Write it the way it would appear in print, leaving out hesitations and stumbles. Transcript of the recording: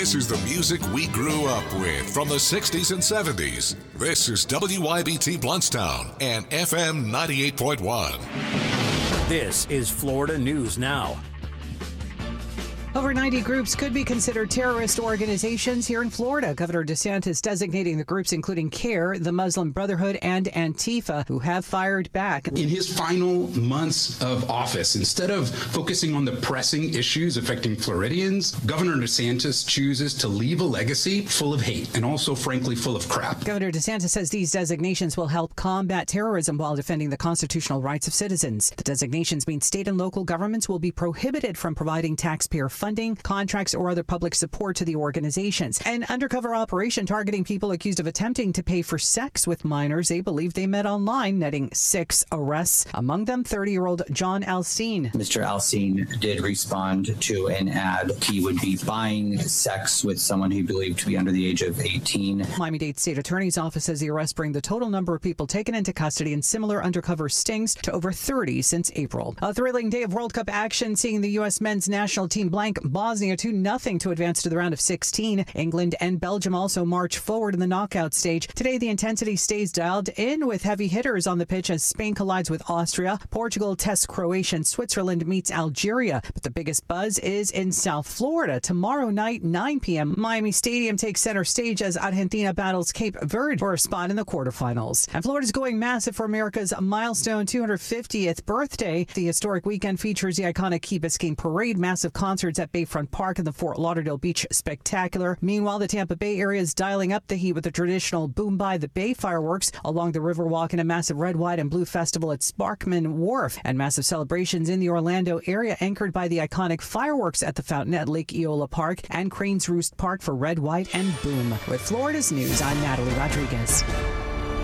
This is the music we grew up with from the 60s and 70s. This is WYBT Bluntstown and FM 98.1. This is Florida News Now. Over 90 groups could be considered terrorist organizations here in Florida. Governor DeSantis designating the groups including CARE, the Muslim Brotherhood, and Antifa, who have fired back. In his final months of office, instead of focusing on the pressing issues affecting Floridians, Governor DeSantis chooses to leave a legacy full of hate and also, frankly, full of crap. Governor DeSantis says these designations will help combat terrorism while defending the constitutional rights of citizens. The designations mean state and local governments will be prohibited from providing taxpayer funding, contracts, or other public support to the organizations. An undercover operation targeting people accused of attempting to pay for sex with minors they believe they met online, netting 6 arrests. Among them, 30-year-old John Alcine. Mr. Alcine did respond to an ad. He would be buying sex with someone he believed to be under the age of 18. Miami-Dade State Attorney's Office says the arrests bring the total number of people taken into custody in similar undercover stings to over 30 since April. A thrilling day of World Cup action, seeing the U.S. men's national team blank Bosnia 2-0 to advance to the round of 16. England and Belgium also march forward in the knockout stage. Today, the intensity stays dialed in with heavy hitters on the pitch as Spain collides with Austria. Portugal tests Croatia and Switzerland meets Algeria. But the biggest buzz is in South Florida. Tomorrow night, 9 p.m., Miami Stadium takes center stage as Argentina battles Cape Verde for a spot in the quarterfinals. And Florida's going massive for America's milestone 250th birthday. The historic weekend features the iconic Key Biscayne Parade, massive concerts at Bayfront Park and the Fort Lauderdale Beach Spectacular. Meanwhile, the Tampa Bay area is dialing up the heat with the traditional Boom by the Bay fireworks along the Riverwalk and a massive red, white, and blue festival at Sparkman Wharf, and massive celebrations in the Orlando area anchored by the iconic fireworks at the fountain at Lake Eola Park and Cranes Roost Park for red, white, and boom. With Florida's news, I'm Natalie Rodriguez.